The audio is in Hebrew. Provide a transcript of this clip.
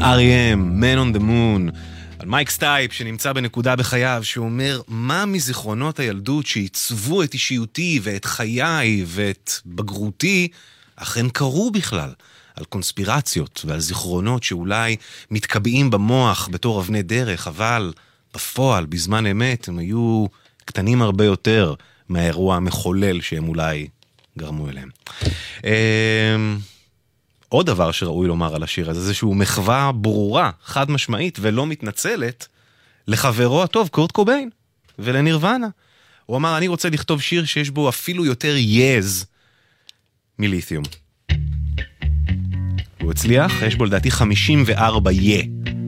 R.E.M. Man on the Moon, על מייק סטייפ שנמצא בנקודה בחייו, שאומר מה מזיכרונות הילדות שעיצבו את אישיותי ואת חיי ואת בגרותי אכן קרו בכלל, על קונספירציות ועל זיכרונות שאולי מתקבעים במוח בתור אבני דרך, אבל בפועל בזמן אמת הם היו קטנים הרבה יותר מהאירוע המחולל שהם אולי גרמו אליהם. עוד דבר שראוי לומר על השיר הזה, זה שהוא מחווה ברורה, חד משמעית ולא מתנצלת, לחברו הטוב קורט קוביין ולנירוונה. הוא אמר, אני רוצה לכתוב שיר שיש בו אפילו יותר יז מליתיום. הוא הצליח, יש בו לדעתי 54 יה.